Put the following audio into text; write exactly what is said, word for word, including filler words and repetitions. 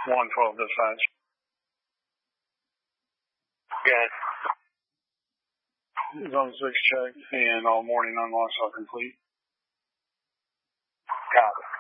one twelve dispatch. Good. Zone six check, and all morning unlocks are complete. Copy.